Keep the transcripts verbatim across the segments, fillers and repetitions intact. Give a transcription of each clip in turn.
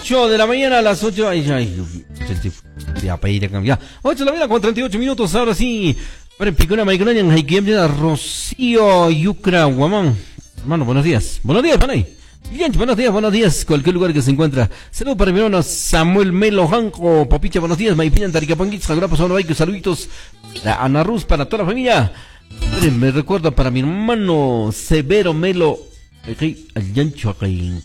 ocho de la mañana, a las ocho. Ay, ay, ya para ir a cambiar. ocho de la mañana con treinta y ocho minutos. Ahora sí. Para Picona, Maicona, en Haikiem, Rocío, Yucra, Guamán. Hermano, buenos días. Buenos días, Panay. Bien, buenos días, buenos días, cualquier lugar que se encuentra. Saludos para mi hermano Samuel Melo Janco, Papicha, buenos días, Maipiña, Taricapanguitos, Sagurapa, Sonobayco, saluditos. La Ana Ruz para toda la familia. Me recuerdo para mi hermano Severo Melo, el Yancho, el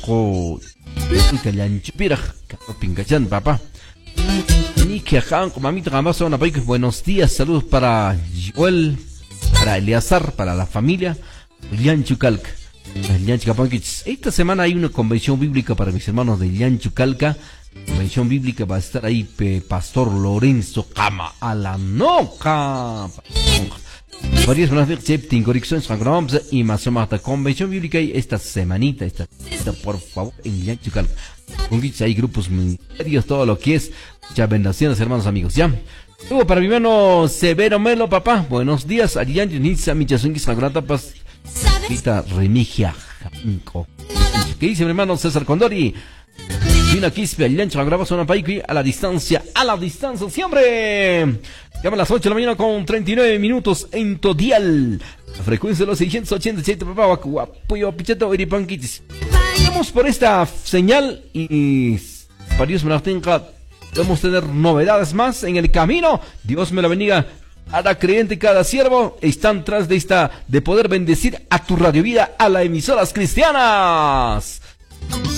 Yancho, Pira, Pincachan, papá. Nikia Janco, mamita, Gamazo, Sonobayco, buenos días, saludos para Joel, para Eleazar, para la familia, Yancho Calca. Esta semana hay una convención bíblica para mis hermanos de Llanchucalca. Convención bíblica va a estar ahí pe, Pastor Lorenzo Cama a la noca. Varias buenas septin correcciones y más o menos convención bíblica esta semanita, esta, esta por favor en Llanchucalca. Con hay grupos ministerios, todo lo que es. Muchas bendiciones, hermanos amigos, ya. Luego para mi hermano Severo Melo, papá. Buenos días, Arián, Nitsa, Michazungis, Agratapas. Vita Remigia Janco. ¿Qué dice mi hermano César Condori? Vino Quispe, el Lancho, la grabación a Paiqui, a la distancia, a la distancia, siempre. Llama a las ocho de la mañana con treinta y nueve minutos en Todial. La frecuencia de los seiscientos ochenta y siete, papá, apoyo, picheto, iripanquitis. Vamos por esta señal y para Dios me la tenga. Vamos a tener novedades más en el camino. Dios me la bendiga. Cada creyente, cada siervo están tras de esta, de poder bendecir a tu Radio Vida, a las emisoras cristianas.